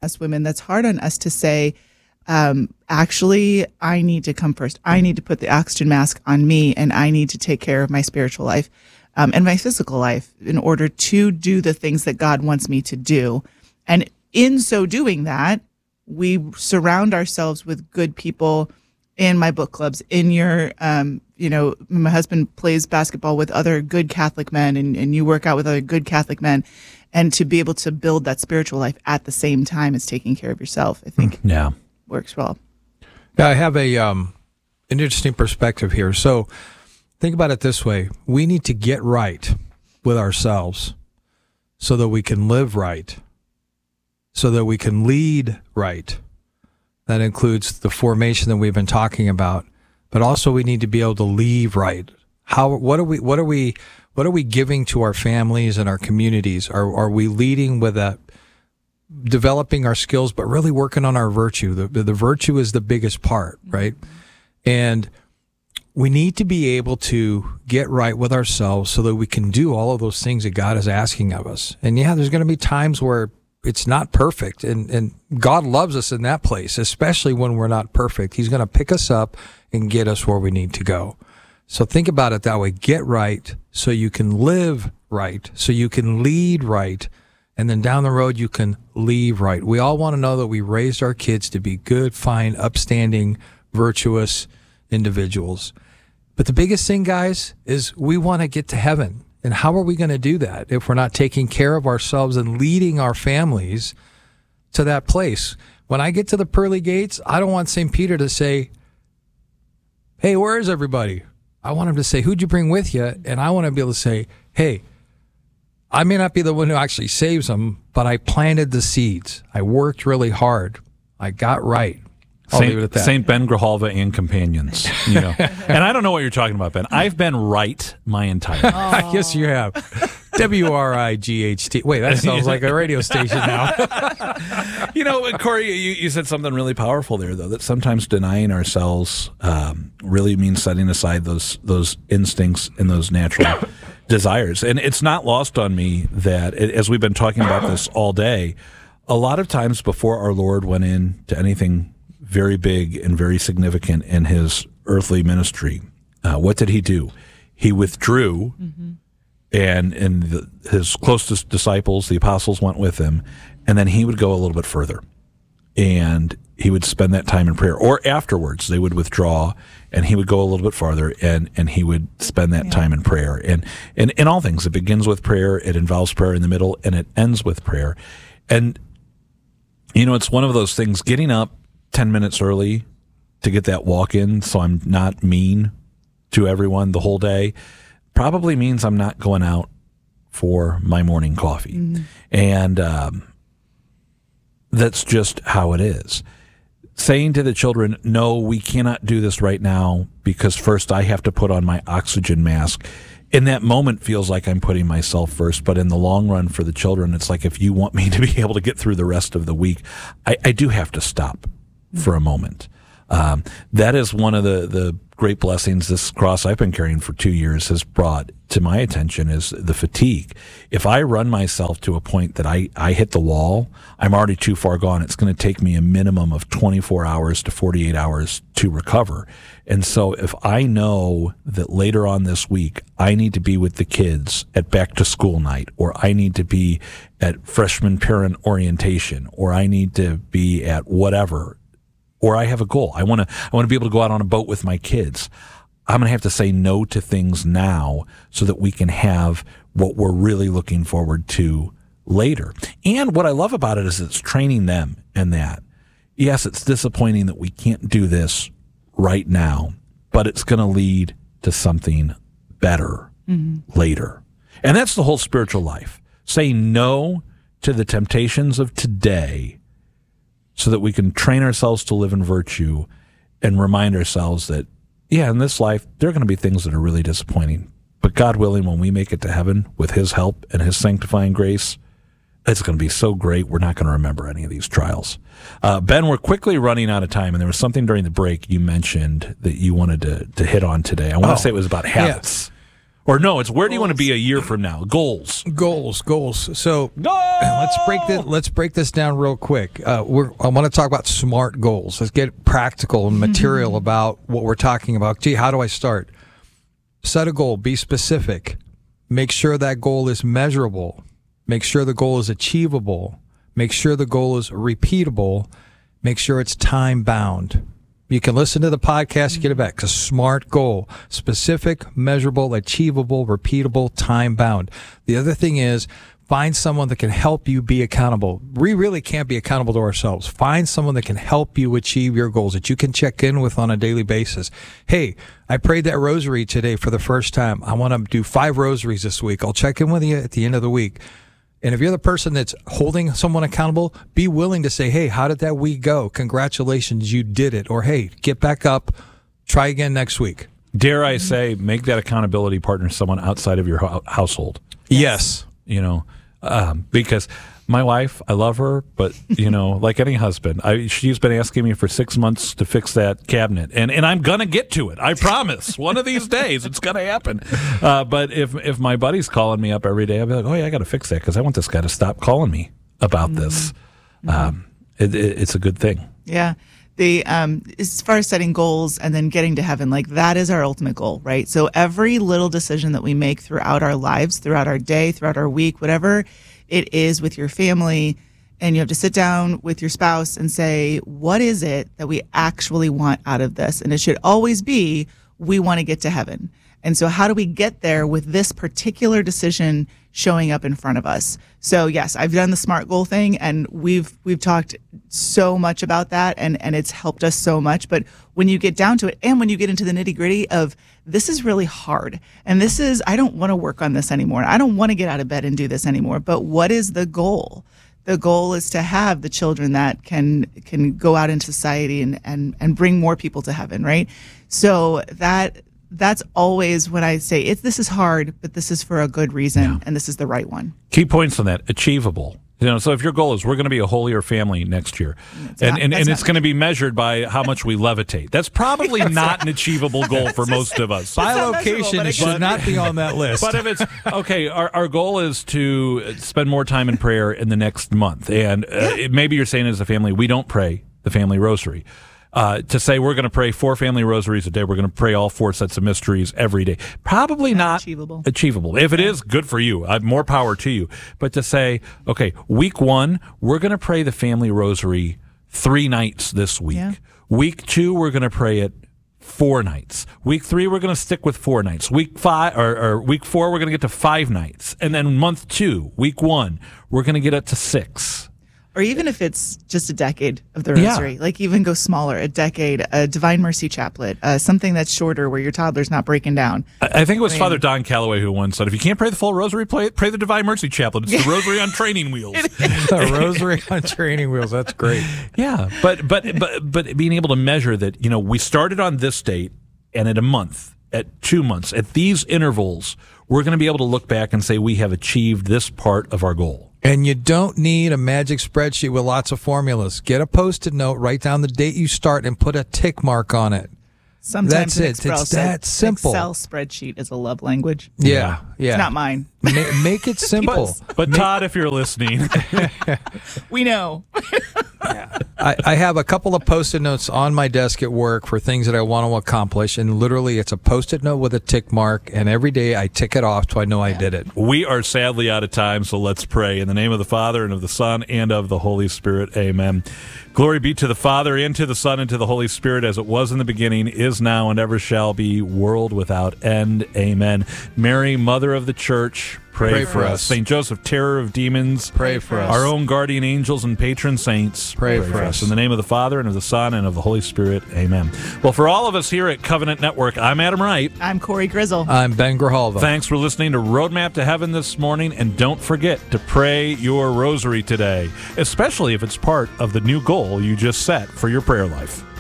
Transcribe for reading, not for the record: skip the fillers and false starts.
us women, that's hard on us to say, actually, I need to come first. I need to put the oxygen mask on me, and I need to take care of my spiritual life and my physical life in order to do the things that God wants me to do. And in so doing that, we surround ourselves with good people in my book clubs, in your, my husband plays basketball with other good Catholic men, and you work out with other good Catholic men. And to be able to build that spiritual life at the same time as taking care of yourself, I think works well. Yeah, I have an interesting perspective here. So think about it this way. We need to get right with ourselves so that we can live right, so that we can lead right. That includes the formation that we've been talking about, but also we need to be able to leave right. What are we giving to our families and our communities? Are we leading with developing our skills, but really working on our virtue? The virtue is the biggest part, right? And we need to be able to get right with ourselves so that we can do all of those things that God is asking of us. And there's going to be times where it's not perfect, and God loves us in that place, especially when we're not perfect. He's going to pick us up and get us where we need to go. So think about it that way. Get right so you can live right, so you can lead right, and then down the road you can leave right. We all want to know that we raised our kids to be good, fine, upstanding, virtuous individuals. But the biggest thing, guys, is we want to get to heaven. And how are we going to do that if we're not taking care of ourselves and leading our families to that place? When I get to the pearly gates, I don't want St. Peter to say, hey, where is everybody? I want him to say, who'd you bring with you? And I want to be able to say, hey, I may not be the one who actually saves them, but I planted the seeds. I worked really hard. I got right. I'll leave it at that. St. Ben Grijalva and companions, And I don't know what you're talking about, Ben. I've been right my entire life. Yes, you have. WRIGHT. Wait, that sounds like a radio station now. Corey, you said something really powerful there, though, that sometimes denying ourselves really means setting aside those instincts and those natural desires. And it's not lost on me that, as we've been talking about this all day, a lot of times before our Lord went into anything very big and very significant in his earthly ministry, what did he do? He withdrew, and his closest disciples, the apostles, went with him, and then he would go a little bit further, and he would spend that time in prayer. Or afterwards, they would withdraw, and he would go a little bit farther, and he would spend that time in prayer. And in all things, it begins with prayer, it involves prayer in the middle, and it ends with prayer. And, it's one of those things, getting up 10 minutes early to get that walk in so I'm not mean to everyone the whole day probably means I'm not going out for my morning coffee. And that's just how it is. Saying to the children, no, we cannot do this right now because first I have to put on my oxygen mask. In that moment feels like I'm putting myself first, but in the long run for the children, it's like if you want me to be able to get through the rest of the week, I do have to stop for a moment. That is one of the great blessings this cross I've been carrying for 2 years has brought to my attention is the fatigue. If I run myself to a point that I hit the wall, I'm already too far gone. It's going to take me a minimum of 24 hours to 48 hours to recover. And so if I know that later on this week, I need to be with the kids at back to school night, or I need to be at freshman parent orientation, or I need to be at whatever, or I have a goal. I want to be able to go out on a boat with my kids. I'm going to have to say no to things now so that we can have what we're really looking forward to later. And what I love about it is it's training them in that. Yes, it's disappointing that we can't do this right now, but it's going to lead to something better later. And that's the whole spiritual life. Saying no to the temptations of today so that we can train ourselves to live in virtue and remind ourselves that, in this life, there are going to be things that are really disappointing. But God willing, when we make it to heaven with his help and his sanctifying grace, it's going to be so great, we're not going to remember any of these trials. Ben, we're quickly running out of time, and there was something during the break you mentioned that you wanted to hit on today. I want to say it was about habits. Yeah. Or no, it's where do you want to be a year from now? Goals. Goals. So let's break this down real quick. I want to talk about SMART goals. Let's get practical and material about what we're talking about. Gee, how do I start? Set a goal. Be specific. Make sure that goal is measurable. Make sure the goal is achievable. Make sure the goal is repeatable. Make sure it's time bound. You can listen to the podcast, get it back. It's a SMART goal. Specific, measurable, achievable, repeatable, time bound. The other thing is find someone that can help you be accountable. We really can't be accountable to ourselves. Find someone that can help you achieve your goals, that you can check in with on a daily basis. Hey, I prayed that rosary today for the first time. I want to do 5 rosaries this week. I'll check in with you at the end of the week. And if you're the person that's holding someone accountable, be willing to say, hey, how did that week go? Congratulations, you did it. Or, hey, get back up. Try again next week. Dare I say, make that accountability partner someone outside of your household. Yes. You know, because my wife, I love her, but, you know, like any husband, she's been asking me for 6 months to fix that cabinet. And I'm going to get to it. I promise. One of these days, it's going to happen. But if my buddy's calling me up every day, I'll be like, oh, yeah, I got to fix that because I want this guy to stop calling me about this. It's a good thing. Yeah. As far as setting goals and then getting to heaven, like that is our ultimate goal, right? So every little decision that we make throughout our lives, throughout our day, throughout our week, whatever it is with your family, and you have to sit down with your spouse and say, what is it that we actually want out of this? And it should always be, we want to get to heaven. And so how do we get there with this particular decision showing up in front of us? So yes, I've done the SMART goal thing, and we've talked so much about that, and it's helped us so much. But when you get down to it, and when you get into the nitty gritty of this is really hard, and this is, I don't want to work on this anymore. I don't want to get out of bed and do this anymore. But what is the goal? The goal is to have the children that can go out into society and bring more people to heaven, right? So that's always when I say this is hard, but this is for a good reason, and this is the right one. Key points on that: achievable. You know, so if your goal is we're going to be a holier family next year, and it's going to be measured by how much we levitate, that's probably not an achievable goal for most of us. By location, it should not be on that list. But if it's okay, our goal is to spend more time in prayer in the next month, and maybe you're saying as a family we don't pray the family rosary. To say we're going to pray 4 family rosaries a day, we're going to pray all 4 sets of mysteries every day. Probably not achievable. If it is, good for you. More power to you. But to say, okay, week 1, we're going to pray the family rosary 3 nights this week. Yeah. Week 2, we're going to pray it 4 nights. Week 3, we're going to stick with 4 nights. Week 5 or week 4, we're going to get to 5 nights. And then month 2, week 1, we're going to get up to 6. Or even if it's just a decade of the rosary, like even go smaller, a decade, a Divine Mercy Chaplet, something that's shorter where your toddler's not breaking down. I think it was Father Don Calloway who once said, if you can't pray the full rosary, pray the Divine Mercy Chaplet. It's the rosary on training wheels. The rosary on training wheels. That's great. Yeah. But being able to measure that, you know, we started on this date, and at a month, at 2 months, at these intervals, we're going to be able to look back and say we have achieved this part of our goal. And you don't need a magic spreadsheet with lots of formulas. Get a Post-it note, write down the date you start, and put a tick mark on it. Sometimes that's it. It's that simple. Excel spreadsheet is a love language. Yeah. It's not mine. Make it simple. But Todd, if you're listening, we know. I have a couple of Post-it notes on my desk at work for things that I want to accomplish, and literally it's a Post-it note with a tick mark, and every day I tick it off so I know I did it. We are sadly out of time, so let's pray. In the name of the Father, and of the Son, and of the Holy Spirit, amen. Glory be to the Father, and to the Son, and to the Holy Spirit, as it was in the beginning, is now, and ever shall be, world without end, amen. Mary, Mother of the Church, pray for us. St. Joseph, terror of demons, pray for us. Our own guardian angels and patron saints, pray for us. In the name of the Father, and of the Son, and of the Holy Spirit, amen. Well, for all of us here at Covenant Network, I'm Adam Wright. I'm Corey Grizzle. I'm Ben Grijalva. Thanks for listening to Roadmap to Heaven this morning, and don't forget to pray your rosary today, especially if it's part of the new goal you just set for your prayer life.